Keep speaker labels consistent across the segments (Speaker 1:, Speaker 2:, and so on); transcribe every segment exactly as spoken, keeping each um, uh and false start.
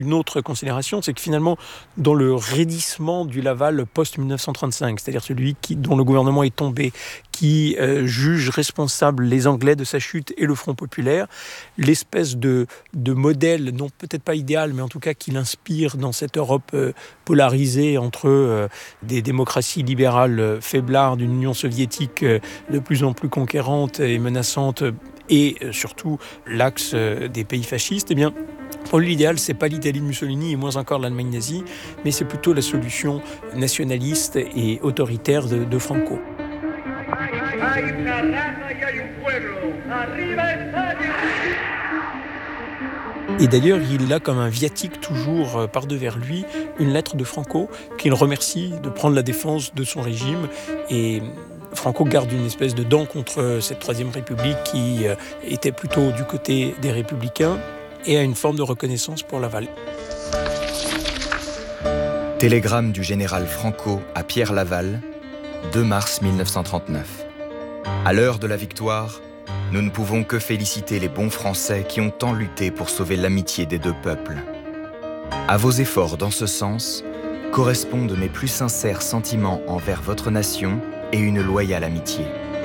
Speaker 1: Une autre considération, c'est que finalement, dans le raidissement du Laval post-mille neuf cent trente-cinq, c'est-à-dire celui qui, dont le gouvernement est tombé, qui euh, juge responsables les Anglais de sa chute et le Front populaire, l'espèce de, de modèle, non peut-être pas idéal, mais en tout cas qui l'inspire dans cette Europe euh, polarisée entre euh, des démocraties libérales euh, faiblardes, une Union soviétique euh, de plus en plus conquérante et menaçante, et euh, surtout l'axe euh, des pays fascistes, eh bien, pour lui, l'idéal, c'est pas l'Italie de Mussolini et moins encore l'Allemagne nazie, mais c'est plutôt la solution nationaliste et autoritaire de, de Franco. Et d'ailleurs, il a comme un viatique toujours par-devers lui une lettre de Franco qu'il remercie de prendre la défense de son régime. Et Franco garde une espèce de dent contre cette Troisième République qui était plutôt du côté des Républicains et a une forme de reconnaissance pour Laval.
Speaker 2: Télégramme du général Franco à Pierre Laval, deux mars mille neuf cent trente-neuf. À l'heure de la victoire, nous ne pouvons que féliciter les bons Français qui ont tant lutté pour sauver l'amitié des deux peuples. À vos efforts dans ce sens correspondent mes plus sincères sentiments envers votre nation et une loyale amitié.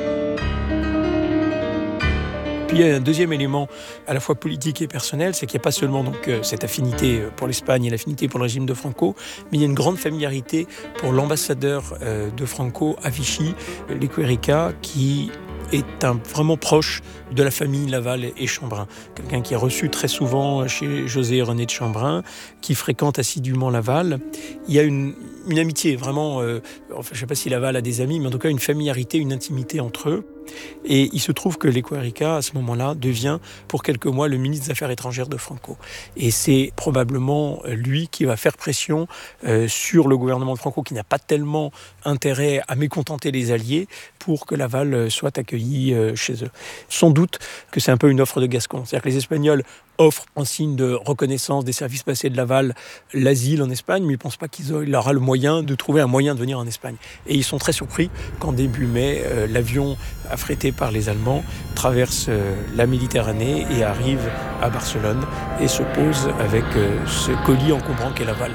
Speaker 1: Puis il y a un deuxième élément à la fois politique et personnel, c'est qu'il n'y a pas seulement donc, cette affinité pour l'Espagne et l'affinité pour le régime de Franco, mais il y a une grande familiarité pour l'ambassadeur de Franco à Vichy, Lequerica, qui est un, vraiment proche de la famille Laval et Chambrun. Quelqu'un qui est reçu très souvent chez José René de Chambrun, qui fréquente assidûment Laval. Il y a une, une amitié, vraiment, euh, enfin, je ne sais pas si Laval a des amis, mais en tout cas une familiarité, une intimité entre eux. Et il se trouve que Lequerica, à ce moment-là, devient pour quelques mois le ministre des Affaires étrangères de Franco. Et c'est probablement lui qui va faire pression euh, sur le gouvernement de Franco, qui n'a pas tellement intérêt à mécontenter les Alliés pour que Laval soit accueilli euh, chez eux. Sans doute que c'est un peu une offre de Gascon. C'est-à-dire que les Espagnols offrent en signe de reconnaissance des services passés de Laval l'asile en Espagne, mais ils ne pensent pas qu'il aura le moyen de trouver un moyen de venir en Espagne. Et ils sont très surpris qu'en début mai, euh, l'avion affrété par les Allemands traverse euh, la Méditerranée et arrive à Barcelone et se pose avec euh, ce colis encombrant qu'est Laval.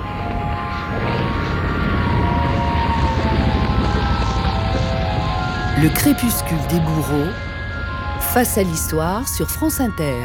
Speaker 3: Le crépuscule des bourreaux, face à l'histoire sur France Inter.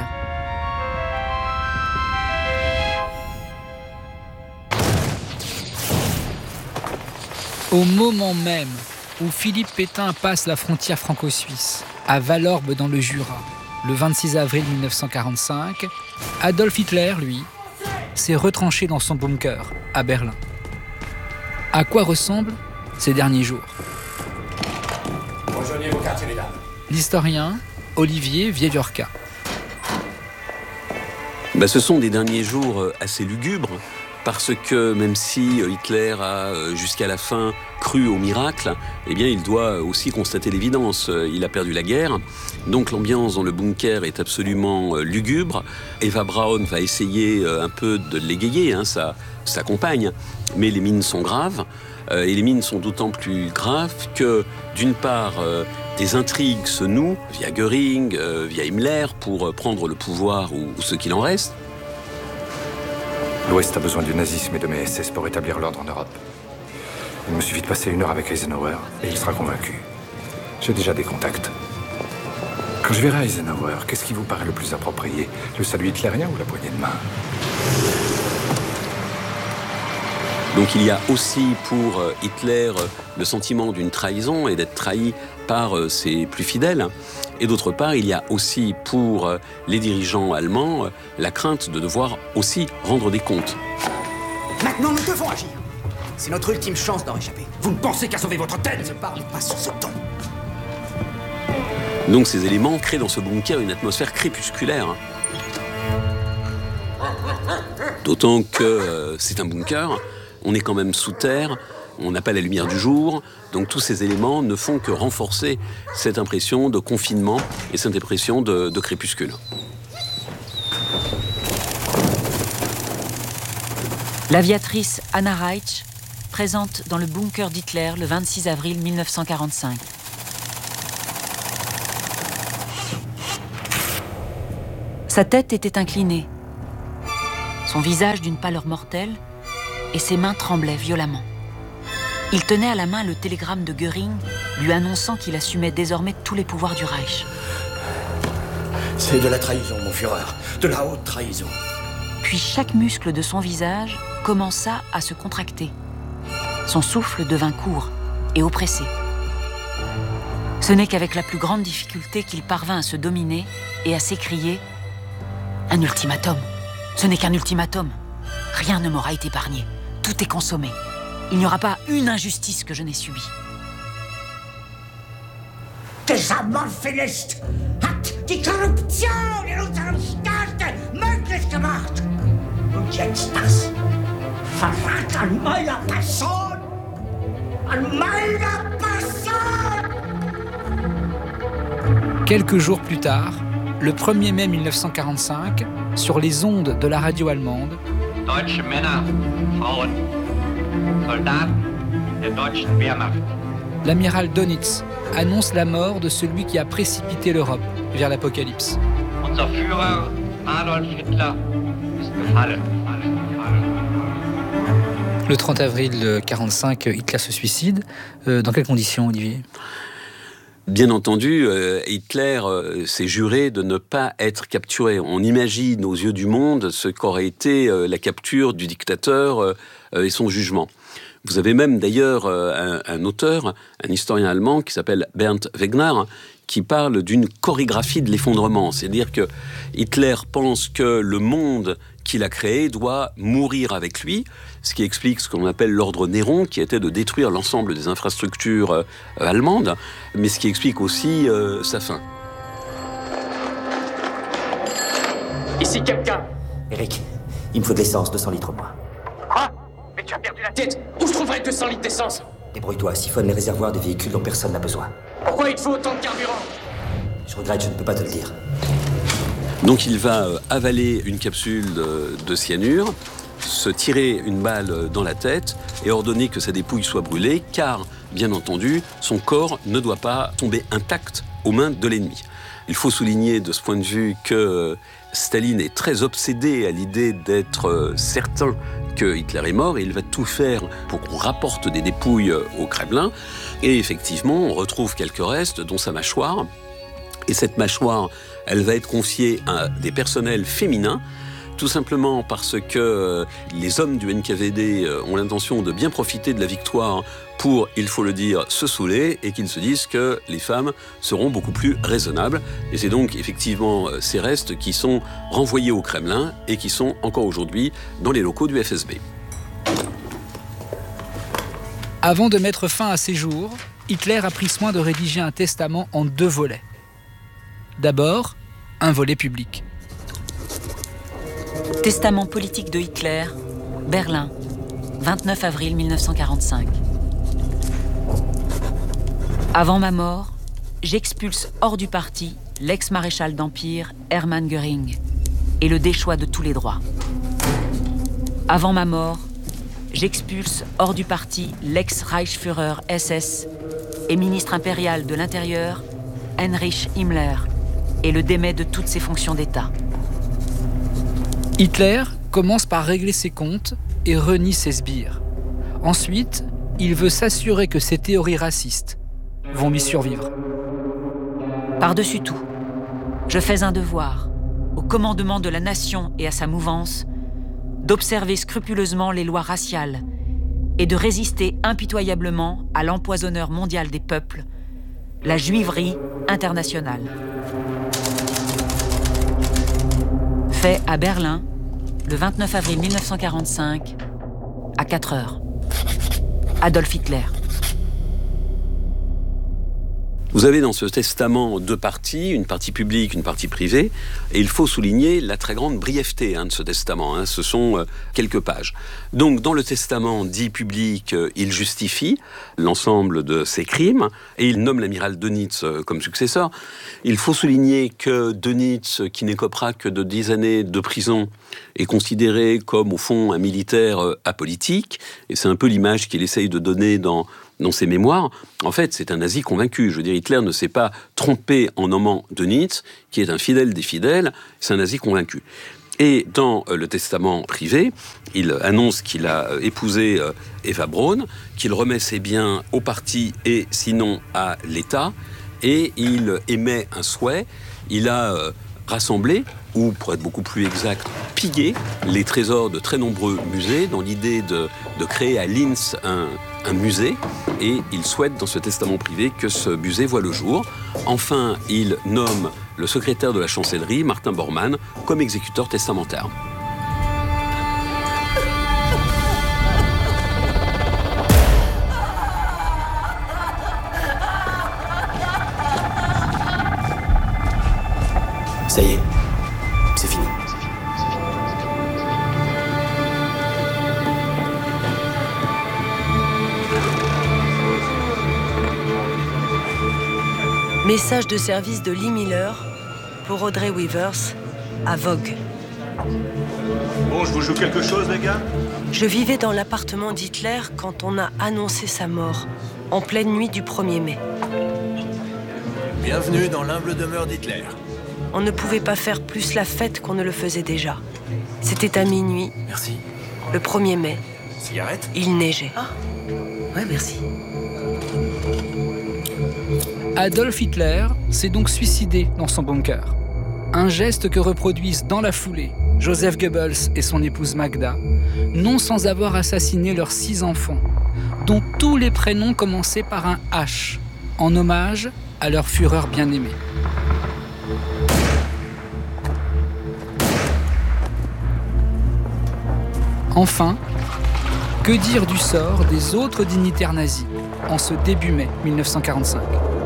Speaker 4: Au moment même où Philippe Pétain passe la frontière franco-suisse, à Valorbe dans le Jura, le vingt-six avril mille neuf cent quarante-cinq, Adolf Hitler, lui, s'est retranché dans son bunker, à Berlin. À quoi ressemblent ces derniers jours ?
Speaker 5: Rejoignez vos quartiers, mesdames.
Speaker 4: L'historien Olivier Vieillorca.
Speaker 6: Ben, ce sont des derniers jours assez lugubres, parce que même si Hitler a jusqu'à la fin cru au miracle, eh bien il doit aussi constater l'évidence. Il a perdu la guerre, donc l'ambiance dans le bunker est absolument lugubre. Eva Braun va essayer un peu de l'égayer, hein, sa, sa compagne, mais les mines sont graves. Euh, et les mines sont d'autant plus graves que, d'une part, euh, des intrigues se nouent via Göring, euh, via Himmler, pour euh, prendre le pouvoir ou, ou ce qu'il en reste.
Speaker 7: L'Ouest a besoin du nazisme et de mes S S pour établir l'ordre en Europe. Il me suffit de passer une heure avec Eisenhower et il sera convaincu. J'ai déjà des contacts. Quand je verrai Eisenhower, qu'est-ce qui vous paraît le plus approprié ? Le salut hitlérien ou la poignée de main ?
Speaker 6: Donc il y a aussi pour Hitler le sentiment d'une trahison et d'être trahi par ses plus fidèles. Et d'autre part, il y a aussi pour les dirigeants allemands la crainte de devoir aussi rendre des comptes.
Speaker 5: Maintenant, nous devons agir. C'est notre ultime chance d'en échapper. Vous ne pensez qu'à sauver votre tête. Ne parlez pas sur ce ton.
Speaker 6: Donc ces éléments créent dans ce bunker une atmosphère crépusculaire. D'autant que euh, c'est un bunker. On est quand même sous terre, on n'a pas la lumière du jour, donc tous ces éléments ne font que renforcer cette impression de confinement et cette impression de, de crépuscule.
Speaker 8: L'aviatrice Anna Reitsch, présente dans le bunker d'Hitler le vingt-six avril mille neuf cent quarante-cinq. Sa tête était inclinée. Son visage d'une pâleur mortelle et ses mains tremblaient violemment. Il tenait à la main le télégramme de Göring, lui annonçant qu'il assumait désormais tous les pouvoirs du Reich.
Speaker 9: C'est de la trahison, mon Führer, de la haute trahison.
Speaker 8: Puis chaque muscle de son visage commença à se contracter. Son souffle devint court et oppressé. Ce n'est qu'avec la plus grande difficulté qu'il parvint à se dominer et à s'écrier « Un ultimatum. Ce n'est qu'un ultimatum. Rien ne m'aura été épargné. Tout est consommé. Il n'y aura pas une injustice que je n'ai subie. »
Speaker 10: Dieser Mordfinist hat die Korruption in unserem Staat möglich gemacht. Und jetzt das. Verrat an meiner Person. An meiner Person.
Speaker 4: Quelques jours plus tard, le premier mai mille neuf cent quarante-cinq, sur les ondes de la radio allemande,
Speaker 11: Deutsche Männer, Frauen, Soldaten der deutschen Wehrmacht.
Speaker 4: L'amiral Dönitz annonce la mort de celui qui a précipité l'Europe vers l'apocalypse.
Speaker 11: Unser Führer Adolf Hitler ist gefallen.
Speaker 4: Le trente avril mille neuf cent quarante-cinq, Hitler se suicide. Euh, dans quelles conditions, Olivier ?
Speaker 6: Bien entendu, euh, Hitler euh, s'est juré de ne pas être capturé. On imagine aux yeux du monde ce qu'aurait été euh, la capture du dictateur euh, et son jugement. Vous avez même d'ailleurs euh, un, un auteur, un historien allemand qui s'appelle Bernd Wegner, qui parle d'une chorégraphie de l'effondrement. C'est-à-dire que Hitler pense que le monde qu'il a créé doit mourir avec lui, ce qui explique ce qu'on appelle l'ordre Néron, qui était de détruire l'ensemble des infrastructures euh, allemandes, mais ce qui explique aussi euh, sa fin.
Speaker 5: Ici quelqu'un.
Speaker 9: Eric, il me faut de l'essence, deux cents litres au moins.
Speaker 5: Quoi? Mais tu as perdu la tête. Où je trouverai deux cents litres d'essence?
Speaker 9: Débrouille-toi, siphonne les réservoirs des véhicules dont personne n'a besoin.
Speaker 5: Pourquoi il te faut autant de carburant?
Speaker 9: Je regrette, je ne peux pas te le dire.
Speaker 6: Donc il va euh, avaler une capsule de, de cyanure, se tirer une balle dans la tête et ordonner que sa dépouille soit brûlée, car, bien entendu, son corps ne doit pas tomber intact aux mains de l'ennemi. Il faut souligner de ce point de vue que Staline est très obsédé à l'idée d'être certain que Hitler est mort et il va tout faire pour qu'on rapporte des dépouilles au Kremlin. Et effectivement, on retrouve quelques restes, dont sa mâchoire. Et cette mâchoire, elle va être confiée à des personnels féminins, tout simplement parce que les hommes du N K V D ont l'intention de bien profiter de la victoire pour, il faut le dire, se saouler et qu'ils se disent que les femmes seront beaucoup plus raisonnables. Et c'est donc effectivement ces restes qui sont renvoyés au Kremlin et qui sont encore aujourd'hui dans les locaux du F S B.
Speaker 4: Avant de mettre fin à ses jours, Hitler a pris soin de rédiger un testament en deux volets. D'abord, un volet public.
Speaker 8: Testament politique de Hitler, Berlin, vingt-neuf avril mille neuf cent quarante-cinq. Avant ma mort, j'expulse hors du parti l'ex-maréchal d'Empire Hermann Göring et le déchois de tous les droits. Avant ma mort, j'expulse hors du parti l'ex-Reichsführer S S et ministre impérial de l'Intérieur Heinrich Himmler et le démets de toutes ses fonctions d'État.
Speaker 4: Hitler commence par régler ses comptes et renie ses sbires. Ensuite, il veut s'assurer que ses théories racistes vont lui survivre.
Speaker 8: Par-dessus tout, je fais un devoir, au commandement de la nation et à sa mouvance, d'observer scrupuleusement les lois raciales et de résister impitoyablement à l'empoisonneur mondial des peuples, la juiverie internationale. Fait à Berlin, le vingt-neuf avril mille neuf cent quarante-cinq, à quatre heures. Adolf Hitler.
Speaker 6: Vous avez dans ce testament deux parties, une partie publique, une partie privée, et il faut souligner la très grande brièveté hein, de ce testament. Hein, ce sont euh, quelques pages. Donc, dans le testament dit public, euh, il justifie l'ensemble de ses crimes, et il nomme l'amiral Dönitz euh, comme successeur. Il faut souligner que Dönitz, qui n'écopera que de dix années de prison, est considéré comme, au fond, un militaire euh, apolitique, et c'est un peu l'image qu'il essaye de donner dans... dans ses mémoires. En fait, c'est un nazi convaincu. Je veux dire, Hitler ne s'est pas trompé en nommant Dönitz, qui est un fidèle des fidèles, c'est un nazi convaincu. Et dans le testament privé, il annonce qu'il a épousé Eva Braun, qu'il remet ses biens au parti et sinon à l'État, et il émet un souhait. Il a rassemblé, ou pour être beaucoup plus exact, pillé les trésors de très nombreux musées dans l'idée de, de créer à Linz un, un musée, et il souhaite dans ce testament privé que ce musée voit le jour. Enfin, il nomme le secrétaire de la chancellerie, Martin Bormann, comme exécuteur testamentaire.
Speaker 9: Ça y est, c'est fini.
Speaker 12: Message de service de Lee Miller pour Audrey Weavers à Vogue.
Speaker 13: Bon, je vous joue quelque chose, les gars?
Speaker 12: Je vivais dans l'appartement d'Hitler quand on a annoncé sa mort, en pleine nuit du premier mai.
Speaker 13: Bienvenue dans l'humble demeure d'Hitler.
Speaker 12: On ne pouvait pas faire plus la fête qu'on ne le faisait déjà. C'était à minuit.
Speaker 13: Merci.
Speaker 12: Le premier mai.
Speaker 13: Cigarette?
Speaker 12: Il neigeait.
Speaker 14: Ah, ouais, merci.
Speaker 4: Adolf Hitler s'est donc suicidé dans son bunker. Un geste que reproduisent dans la foulée Joseph Goebbels et son épouse Magda, non sans avoir assassiné leurs six enfants, dont tous les prénoms commençaient par un H, en hommage à leur Führer bien-aimé. Enfin, que dire du sort des autres dignitaires nazis en ce début mai mille neuf cent quarante-cinq?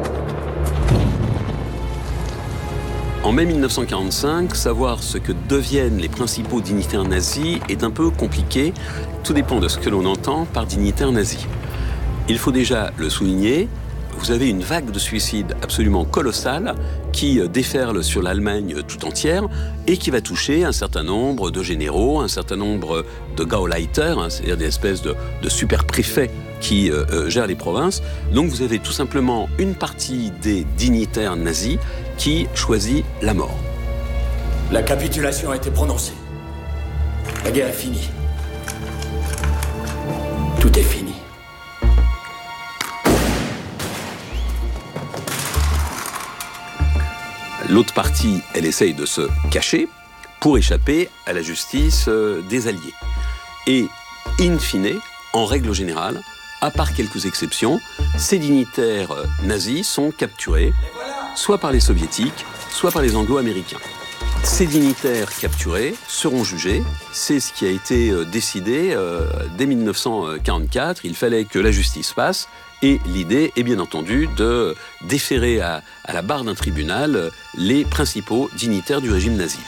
Speaker 6: En mai mille neuf cent quarante-cinq, savoir ce que deviennent les principaux dignitaires nazis est un peu compliqué. Tout dépend de ce que l'on entend par dignitaire nazi. Il faut déjà le souligner, vous avez une vague de suicides absolument colossale qui déferle sur l'Allemagne tout entière et qui va toucher un certain nombre de généraux, un certain nombre de Gauleiter, hein, c'est-à-dire des espèces de, de super-préfets qui euh, gèrent les provinces. Donc vous avez tout simplement une partie des dignitaires nazis qui choisit la mort.
Speaker 9: La capitulation a été prononcée. La guerre est finie. Tout est fini.
Speaker 6: L'autre partie, elle essaye de se cacher pour échapper à la justice des Alliés. Et, in fine, en règle générale, à part quelques exceptions, ces dignitaires nazis sont capturés, soit par les soviétiques, soit par les anglo-américains. Ces dignitaires capturés seront jugés. C'est ce qui a été décidé euh, dès mille neuf cent quarante-quatre. Il fallait que la justice passe. Et l'idée est bien entendu de déférer à, à la barre d'un tribunal les principaux dignitaires du régime nazi.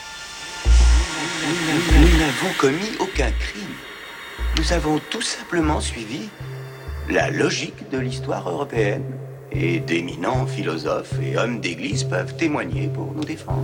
Speaker 15: Nous n'avons commis aucun crime. Nous avons tout simplement suivi la logique de l'histoire européenne. Et d'éminents philosophes et hommes d'église peuvent témoigner pour nous défendre.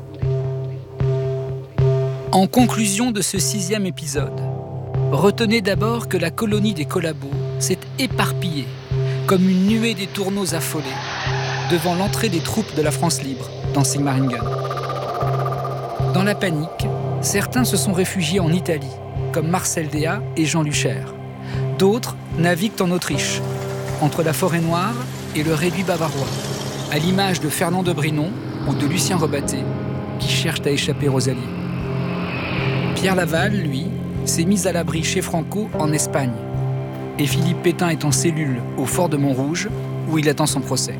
Speaker 4: En conclusion de ce sixième épisode, retenez d'abord que la colonie des collabos s'est éparpillée comme une nuée des tourneaux affolés devant l'entrée des troupes de la France libre dans Sigmaringen. Dans la panique, certains se sont réfugiés en Italie, comme Marcel Déat et Jean Lucher. D'autres naviguent en Autriche, entre la Forêt-Noire et le réduit bavarois, à l'image de Fernand de Brinon ou de Lucien Rebatté, qui cherchent à échapper aux Alliés. Pierre Laval, lui, s'est mis à l'abri chez Franco en Espagne, et Philippe Pétain est en cellule au fort de Montrouge, où il attend son procès.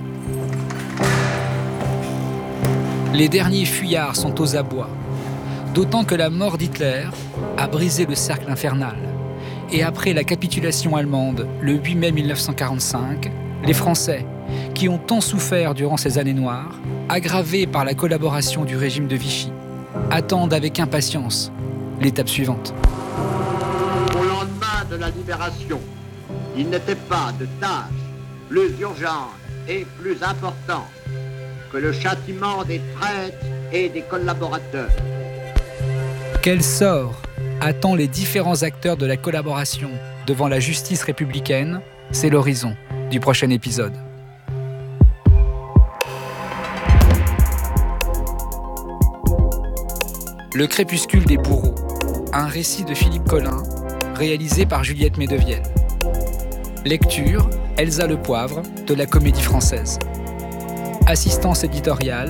Speaker 4: Les derniers fuyards sont aux abois, d'autant que la mort d'Hitler a brisé le cercle infernal. Et après la capitulation allemande, le huit mai mille neuf cent quarante-cinq, les Français, qui ont tant souffert durant ces années noires, aggravées par la collaboration du régime de Vichy, attendent avec impatience l'étape suivante.
Speaker 16: Au lendemain de la libération, il n'était pas de tâche plus urgente et plus importante que le châtiment des traîtres et des collaborateurs.
Speaker 4: Quel sort attend les différents acteurs de la collaboration devant la justice républicaine? C'est l'horizon du prochain épisode. Le crépuscule des bourreaux, un récit de Philippe Collin, réalisé par Juliette Medevielle. Lecture, Elsa Le Poivre, de la Comédie Française. Assistance éditoriale,